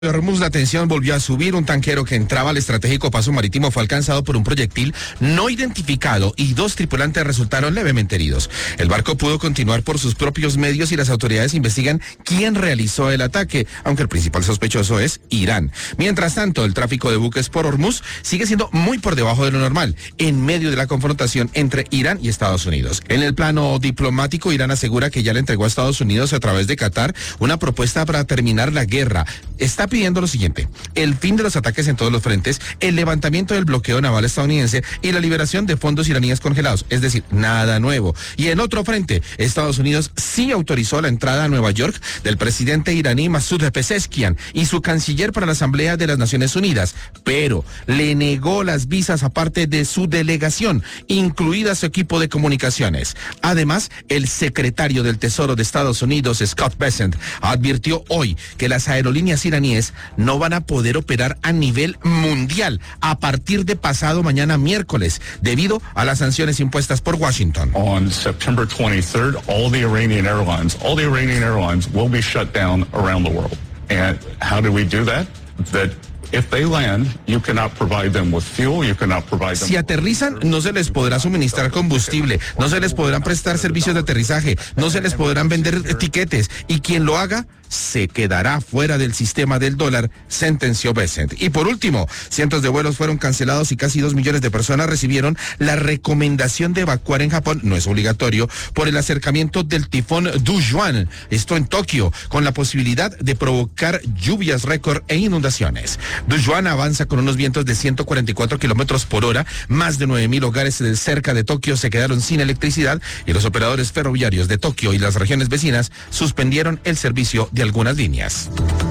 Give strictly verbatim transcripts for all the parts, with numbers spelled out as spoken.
De Hormuz, la tensión volvió a subir. Un tanquero que entraba al estratégico paso marítimo fue alcanzado por un proyectil no identificado y dos tripulantes resultaron levemente heridos. El barco pudo continuar por sus propios medios y las autoridades investigan quién realizó el ataque, aunque el principal sospechoso es Irán. Mientras tanto, el tráfico de buques por Hormuz sigue siendo muy por debajo de lo normal, en medio de la confrontación entre Irán y Estados Unidos. En el plano diplomático, Irán asegura que ya le entregó a Estados Unidos a través de Qatar una propuesta para terminar la guerra. Está pidiendo lo siguiente: el fin de los ataques en todos los frentes, el levantamiento del bloqueo naval estadounidense y la liberación de fondos iraníes congelados, es decir, nada nuevo. Y en otro frente, Estados Unidos sí autorizó la entrada a Nueva York del presidente iraní Masoud Pezeshkian y su canciller para la Asamblea de las Naciones Unidas, pero le negó las visas a parte de su delegación, incluida su equipo de comunicaciones. Además, el secretario del Tesoro de Estados Unidos, Scott Bessent, advirtió hoy que las aerolíneas iraníes no van a poder operar a nivel mundial a partir de pasado mañana miércoles, debido a las sanciones impuestas por Washington. On September twenty-third, all the Iranian airlines, all the Iranian airlines will be shut down around the world. And how do we do that? That if they land, you cannot provide them with fuel, you cannot provide them. Si aterrizan, no se les podrá suministrar combustible, no se les podrán prestar servicios de aterrizaje, no se les podrán vender tiquetes, y quien lo haga se quedará fuera del sistema del dólar, sentenció Bessent. Y por último, cientos de vuelos fueron cancelados y casi dos millones de personas recibieron la recomendación de evacuar en Japón, no es obligatorio, por el acercamiento del tifón Dujuan, esto en Tokio, con la posibilidad de provocar lluvias récord e inundaciones. Dujuan avanza con unos vientos de ciento cuarenta y cuatro kilómetros por hora, más de nueve mil hogares de cerca de Tokio se quedaron sin electricidad y los operadores ferroviarios de Tokio y las regiones vecinas suspendieron el servicio de algunas líneas.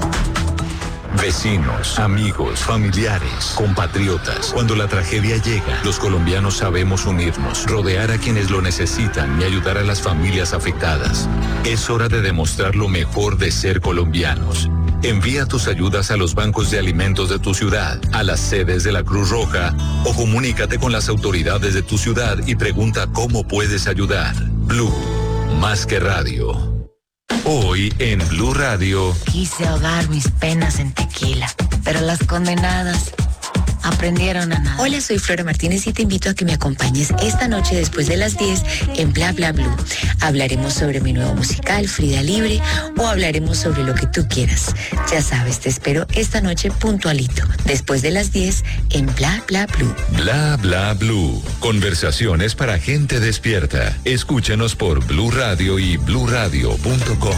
Vecinos, amigos, familiares, compatriotas. Cuando la tragedia llega, los colombianos sabemos unirnos, rodear a quienes lo necesitan y ayudar a las familias afectadas. Es hora de demostrar lo mejor de ser colombianos. Envía tus ayudas a los bancos de alimentos de tu ciudad, a las sedes de la Cruz Roja, o comunícate con las autoridades de tu ciudad y pregunta cómo puedes ayudar. Blue, más que radio. Hoy en Blue Radio. Quise ahogar mis penas en tequila, pero las condenadas aprendieron a nada. Hola, soy Flora Martínez y te invito a que me acompañes esta noche después de las diez en Bla Bla Blue. Hablaremos sobre mi nuevo musical, Frida Libre, o hablaremos sobre lo que tú quieras. Ya sabes, te espero esta noche puntualito, después de las diez en Bla Bla Blue. Bla Bla Blue. Conversaciones para gente despierta. Escúchanos por Blue Radio y blue radio punto com.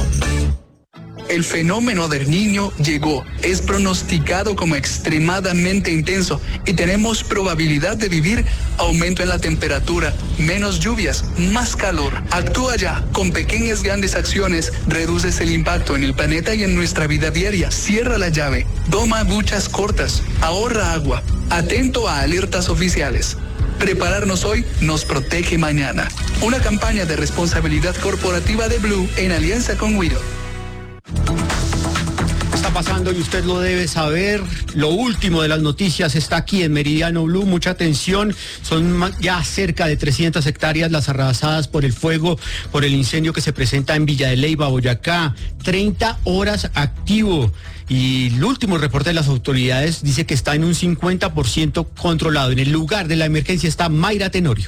El fenómeno del Niño llegó, es pronosticado como extremadamente intenso y tenemos probabilidad de vivir aumento en la temperatura, menos lluvias, más calor. Actúa ya, con pequeñas grandes acciones reduces el impacto en el planeta y en nuestra vida diaria. Cierra la llave, toma duchas cortas, ahorra agua, atento a alertas oficiales. Prepararnos hoy nos protege mañana. Una campaña de responsabilidad corporativa de Blue en alianza con Wido. Está pasando y usted lo debe saber. Lo último de las noticias está aquí en Meridiano Blue. Mucha atención. Son ya cerca de trescientas hectáreas las arrasadas por el fuego, por el incendio que se presenta en Villa de Leyva, Boyacá. treinta horas activo. Y el último reporte de las autoridades dice que está en un cincuenta por ciento controlado. En el lugar de la emergencia está Mayra Tenorio.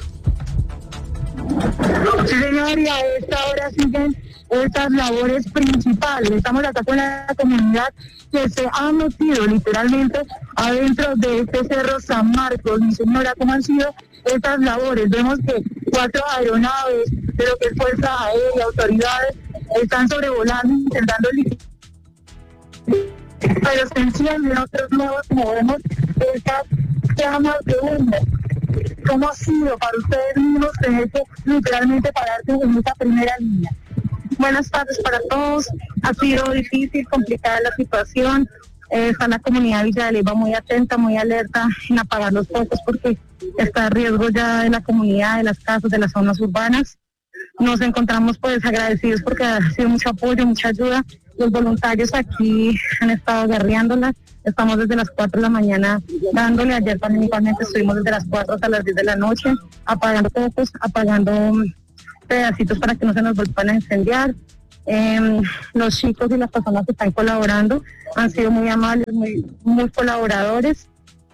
Sí, señor, y a esta hora siguen estas labores principales. Estamos acá con la comunidad que se ha metido literalmente adentro de este cerro San Marcos. Mi señora, ¿cómo han sido estas labores? Vemos que cuatro aeronaves de lo que es Fuerza Aérea, autoridades, están sobrevolando, intentando limpiar, pero se encienden otros nuevos, como vemos, estas llamas de humo. ¿Cómo ha sido para ustedes mismos tener que literalmente pararse en esta primera línea? Buenas tardes para todos. Ha sido difícil, complicada la situación. Eh, está la comunidad de Villa de Leyva muy atenta, muy alerta en apagar los focos porque está a riesgo ya de la comunidad, de las casas, de las zonas urbanas. Nos encontramos pues agradecidos porque ha sido mucho apoyo, mucha ayuda. Los voluntarios aquí han estado guerreándola. Estamos desde las cuatro de la mañana dándole. Ayer también igualmente estuvimos desde las cuatro hasta las diez de la noche, apagando focos, apagando pedacitos para que no se nos vuelvan a incendiar. Eh, los chicos y las personas que están colaborando han sido muy amables, muy, muy colaboradores,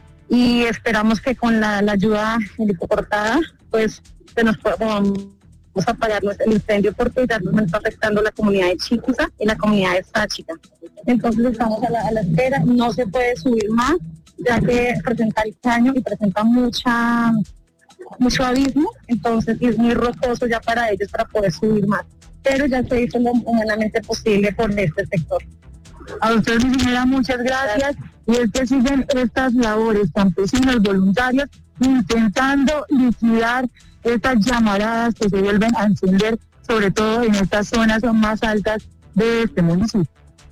y esperamos que con la, la ayuda helicoportada pues se nos pueda, vamos a apagar el incendio, porque ya nos está afectando la comunidad de Chicusa y la comunidad de Sáchica. Entonces estamos a la, a la espera, no se puede subir más, ya que presenta el caño y presenta mucha mucho abismo, entonces es muy rocoso ya para ellos para poder subir más, pero ya se hizo lo humanamente posible por este sector. A usted, mi señora, muchas gracias, y es que siguen estas labores campesinas voluntarias intentando liquidar estas llamaradas que se vuelven a encender, sobre todo en estas zonas más altas de este municipio.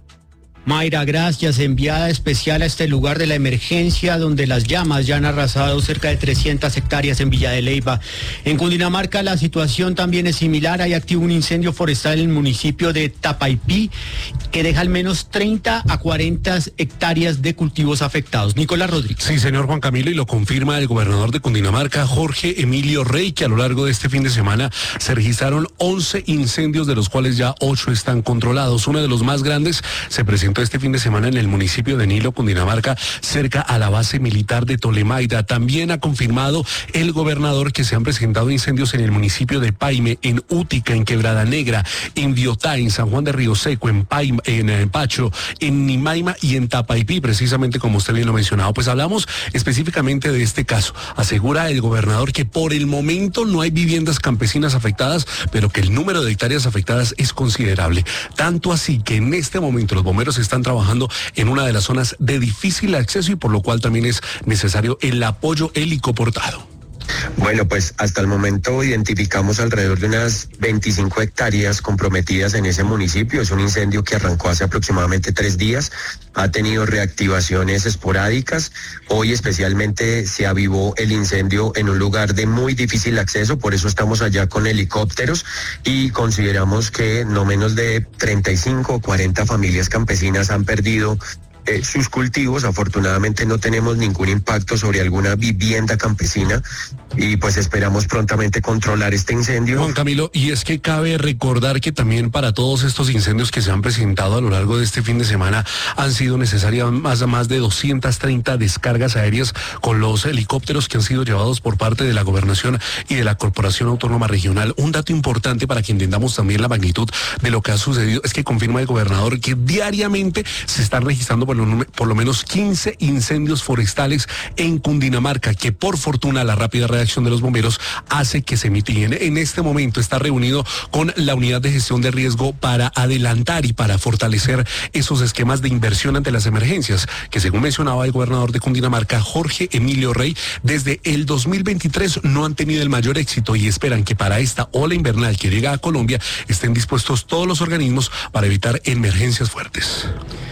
Mayra, gracias. Enviada especial a este lugar de la emergencia, donde las llamas ya han arrasado cerca de trescientas hectáreas en Villa de Leyva. En Cundinamarca la situación también es similar. Hay activo un incendio forestal en el municipio de Tapaipí, que deja al menos treinta a cuarenta hectáreas de cultivos afectados. Nicolás Rodríguez. Sí, señor Juan Camilo, y lo confirma el gobernador de Cundinamarca, Jorge Emilio Rey, que a lo largo de este fin de semana se registraron once incendios, de los cuales ya ocho están controlados. Uno de los más grandes se presentó este fin de semana en el municipio de Nilo, Cundinamarca, cerca a la base militar de Tolemaida. También ha confirmado el gobernador que se han presentado incendios en el municipio de Paime, en Útica, en Quebrada Negra, en Biotá, en San Juan de Río Seco, en Paima, en, en Pacho, en Nimaima y en Tapaipí, precisamente como usted bien lo mencionaba. Pues hablamos específicamente de este caso. Asegura el gobernador que por el momento no hay viviendas campesinas afectadas, pero que el número de hectáreas afectadas es considerable. Tanto así que en este momento los bomberos están trabajando en una de las zonas de difícil acceso, y por lo cual también es necesario el apoyo helicoportado. Bueno, pues hasta el momento identificamos alrededor de unas veinticinco hectáreas comprometidas en ese municipio. Es un incendio que arrancó hace aproximadamente tres días. Ha tenido reactivaciones esporádicas. Hoy especialmente se avivó el incendio en un lugar de muy difícil acceso, por eso estamos allá con helicópteros, y consideramos que no menos de treinta y cinco o cuarenta familias campesinas han perdido Eh, sus cultivos. Afortunadamente no tenemos ningún impacto sobre alguna vivienda campesina, y pues esperamos prontamente controlar este incendio. Juan Camilo, y es que cabe recordar que también para todos estos incendios que se han presentado a lo largo de este fin de semana han sido necesarias más, más de doscientas treinta descargas aéreas con los helicópteros que han sido llevados por parte de la Gobernación y de la Corporación Autónoma Regional. Un dato importante para que entendamos también la magnitud de lo que ha sucedido es que confirma el gobernador que diariamente se están registrando por lo, por lo menos quince incendios forestales en Cundinamarca, que por fortuna la rápida reacción de los bomberos hace que se mitiguen. En este momento está reunido con la unidad de gestión de riesgo para adelantar y para fortalecer esos esquemas de inversión ante las emergencias, que según mencionaba el gobernador de Cundinamarca, Jorge Emilio Rey, desde el dos mil veintitrés no han tenido el mayor éxito, y esperan que para esta ola invernal que llega a Colombia estén dispuestos todos los organismos para evitar emergencias fuertes.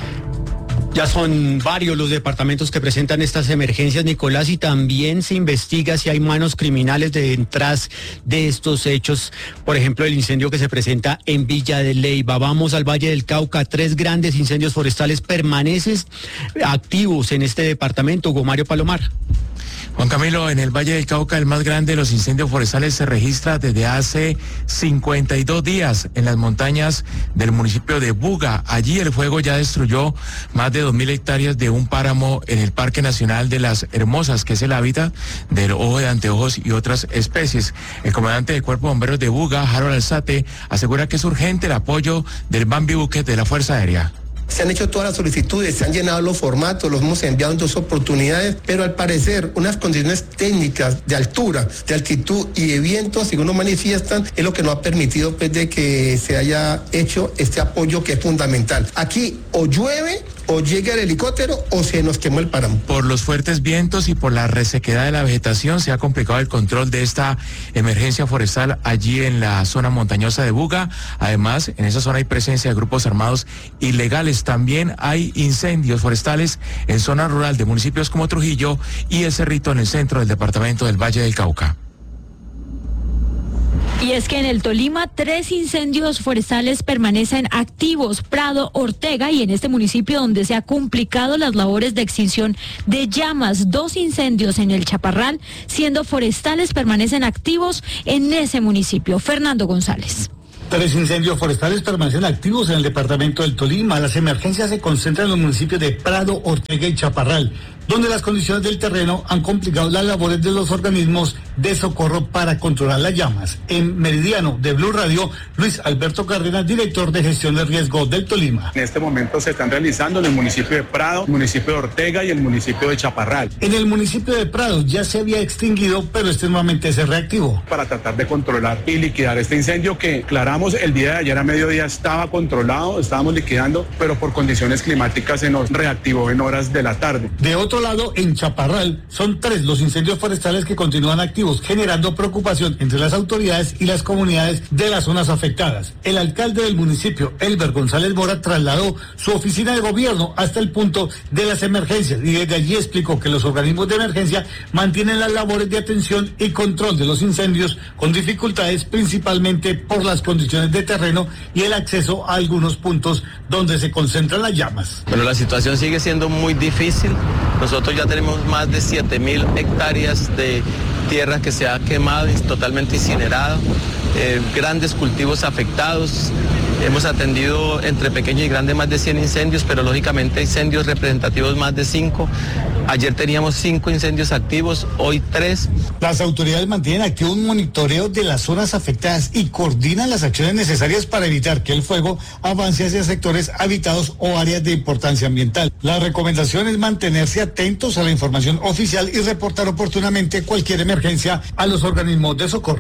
Ya son varios los departamentos que presentan estas emergencias, Nicolás, y también se investiga si hay manos criminales detrás de estos hechos. Por ejemplo, el incendio que se presenta en Villa de Leyva. Vamos al Valle del Cauca. Tres grandes incendios forestales permanecen activos en este departamento. Hugo Mario Palomar. Juan Camilo, en el Valle del Cauca, el más grande de los incendios forestales se registra desde hace cincuenta y dos días en las montañas del municipio de Buga. Allí el fuego ya destruyó más de dos mil hectáreas de un páramo en el Parque Nacional de las Hermosas, que es el hábitat del ojo de anteojos y otras especies. El comandante del Cuerpo de Bomberos de Buga, Harold Alzate, asegura que es urgente el apoyo del Bambi Bucket de la Fuerza Aérea. Se han hecho todas las solicitudes, se han llenado los formatos, los hemos enviado en dos oportunidades, pero al parecer unas condiciones técnicas de altura, de altitud y de viento, según nos manifiestan, es lo que no ha permitido pues, de que se haya hecho este apoyo que es fundamental. Aquí o llueve, o llega el helicóptero, o se nos quemó el páramo. Por los fuertes vientos y por la resequedad de la vegetación se ha complicado el control de esta emergencia forestal allí en la zona montañosa de Buga. Además, en esa zona hay presencia de grupos armados ilegales. También hay incendios forestales en zona rural de municipios como Trujillo y El Cerrito, en el centro del departamento del Valle del Cauca. Y es que en el Tolima tres incendios forestales permanecen activos, Prado, Ortega, y en este municipio donde se ha complicado las labores de extinción de llamas, dos incendios en el Chaparral, siendo forestales permanecen activos en ese municipio. Fernando González. Tres incendios forestales permanecen activos en el departamento del Tolima. Las emergencias se concentran en los municipios de Prado, Ortega y Chaparral, donde las condiciones del terreno han complicado las labores de los organismos de socorro para controlar las llamas. En Meridiano de Blue Radio, Luis Alberto Cárdenas, director de gestión de riesgo del Tolima. En este momento se están realizando en el municipio de Prado, el municipio de Ortega y el municipio de Chaparral. En el municipio de Prado ya se había extinguido, pero este nuevamente se reactivó. Para tratar de controlar y liquidar este incendio que, aclaramos, el día de ayer a mediodía estaba controlado, estábamos liquidando, pero por condiciones climáticas se nos reactivó en horas de la tarde. De otro lado, en Chaparral, son tres los incendios forestales que continúan activos, generando preocupación entre las autoridades y las comunidades de las zonas afectadas. El alcalde del municipio, Elber González Mora, trasladó su oficina de gobierno hasta el punto de las emergencias y desde allí explicó que los organismos de emergencia mantienen las labores de atención y control de los incendios con dificultades principalmente por las condiciones de terreno y el acceso a algunos puntos donde se concentran las llamas. Pero la situación sigue siendo muy difícil. Nosotros ya tenemos más de siete mil hectáreas de tierra que se ha quemado y totalmente incinerado, eh, grandes cultivos afectados. Hemos atendido entre pequeños y grandes más de cien incendios, pero lógicamente incendios representativos más de cinco. Ayer teníamos cinco incendios activos, hoy tres. Las autoridades mantienen activo un monitoreo de las zonas afectadas y coordinan las acciones necesarias para evitar que el fuego avance hacia sectores habitados o áreas de importancia ambiental. La recomendación es mantenerse atentos a la información oficial y reportar oportunamente cualquier emergencia a los organismos de socorro.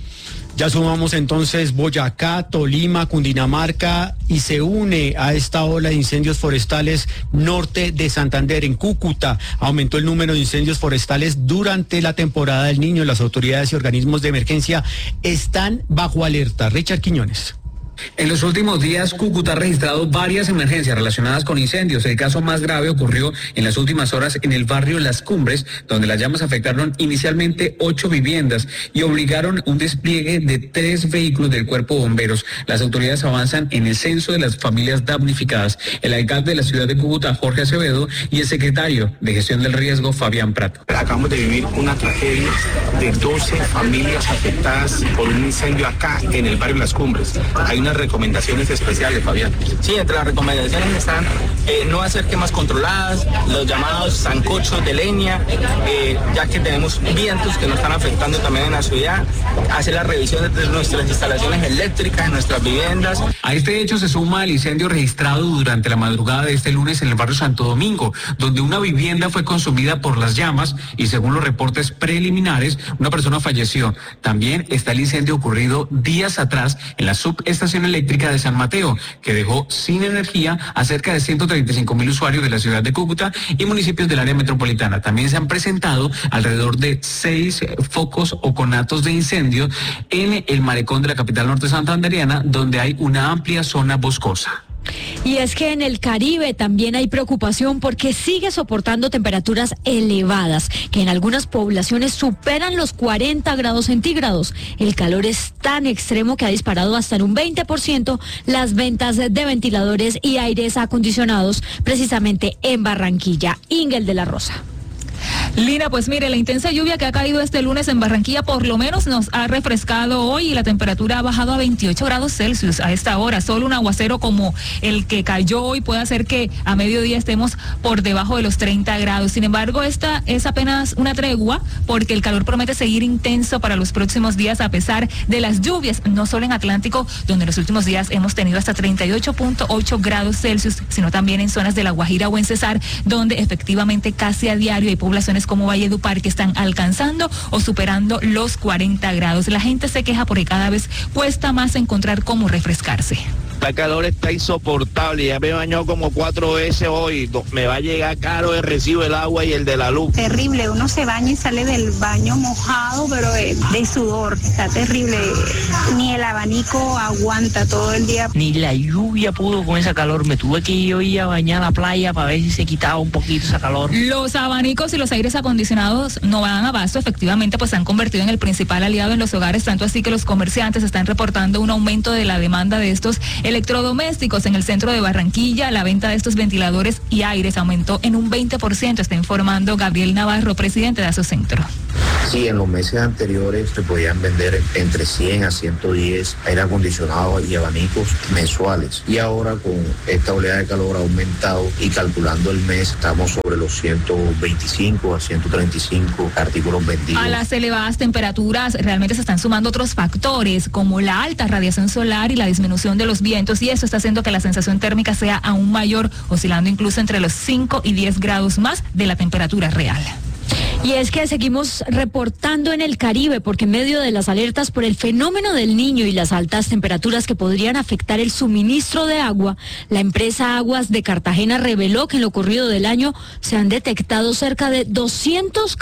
Ya sumamos entonces Boyacá, Tolima, Cundinamarca y se une a esta ola de incendios forestales norte de Santander. En Cúcuta aumentó el número de incendios forestales durante la temporada del Niño. Las autoridades y organismos de emergencia están bajo alerta. Richard Quiñones. En los últimos días, Cúcuta ha registrado varias emergencias relacionadas con incendios. El caso más grave ocurrió en las últimas horas en el barrio Las Cumbres, donde las llamas afectaron inicialmente ocho viviendas y obligaron un despliegue de tres vehículos del Cuerpo de Bomberos. Las autoridades avanzan en el censo de las familias damnificadas. El alcalde de la ciudad de Cúcuta, Jorge Acevedo, y el secretario de Gestión del Riesgo, Fabián Prato. Acabamos de vivir una tragedia de doce familias afectadas por un incendio acá en el barrio Las Cumbres. Hay unas recomendaciones especiales, Fabián. Sí, entre las recomendaciones están eh, no hacer quemas controladas, los llamados sancochos de leña, eh, ya que tenemos vientos que nos están afectando también en la ciudad, hacer las revisiones de nuestras instalaciones eléctricas, en nuestras viviendas. A este hecho se suma el incendio registrado durante la madrugada de este lunes en el barrio Santo Domingo, donde una vivienda fue consumida por las llamas y según los reportes preliminares, una persona falleció. También está el incendio ocurrido días atrás en la subestación eléctrica de San Mateo, que dejó sin energía a cerca de ciento treinta y cinco mil usuarios de la ciudad de Cúcuta y municipios del área metropolitana. También se han presentado alrededor de seis focos o conatos de incendio en el malecón de la capital norte santanderiana, donde hay una amplia zona boscosa. Y es que en el Caribe también hay preocupación porque sigue soportando temperaturas elevadas, que en algunas poblaciones superan los cuarenta grados centígrados. El calor es tan extremo que ha disparado hasta en un veinte por ciento las ventas de ventiladores y aires acondicionados, precisamente en Barranquilla. Ingel de la Rosa. Lina, pues mire, la intensa lluvia que ha caído este lunes en Barranquilla por lo menos nos ha refrescado hoy y la temperatura ha bajado a veintiocho grados Celsius a esta hora. Solo un aguacero como el que cayó hoy puede hacer que a mediodía estemos por debajo de los treinta grados. Sin embargo, esta es apenas una tregua porque el calor promete seguir intenso para los próximos días a pesar de las lluvias, no solo en Atlántico, donde en los últimos días hemos tenido hasta treinta y ocho punto ocho grados Celsius, sino también en zonas de La Guajira o en Cesar, donde efectivamente casi a diario hay poblaciones como Valledupar que están alcanzando o superando los cuarenta grados. La gente se queja porque cada vez cuesta más encontrar cómo refrescarse. El calor está insoportable, ya me he bañado como cuatro veces hoy, me va a llegar caro el recibo del agua y el de la luz. Terrible, uno se baña y sale del baño mojado, pero de, de sudor, está terrible, ni el abanico aguanta todo el día. Ni la lluvia pudo con ese calor, me tuve que ir hoy a bañar a la playa para ver si se quitaba un poquito ese calor. Los abanicos y los aires acondicionados no dan abasto, efectivamente pues se han convertido en el principal aliado en los hogares, tanto así que los comerciantes están reportando un aumento de la demanda de estos electrodomésticos. En el centro de Barranquilla, la venta de estos ventiladores y aires aumentó en un veinte por ciento, está informando Gabriel Navarro, presidente de Asocentro. Sí, en los meses anteriores se podían vender entre cien a ciento diez aire acondicionado y abanicos mensuales. Y ahora con esta oleada de calor ha aumentado y calculando el mes estamos sobre los ciento veinticinco a ciento treinta y cinco artículos vendidos. A las elevadas temperaturas realmente se están sumando otros factores como la alta radiación solar y la disminución de los vientos, y eso está haciendo que la sensación térmica sea aún mayor, oscilando incluso entre los cinco y diez grados más de la temperatura real. Y es que seguimos reportando en el Caribe porque en medio de las alertas por el fenómeno del Niño y las altas temperaturas que podrían afectar el suministro de agua, la empresa Aguas de Cartagena reveló que en lo corrido del año se han detectado cerca de doscientos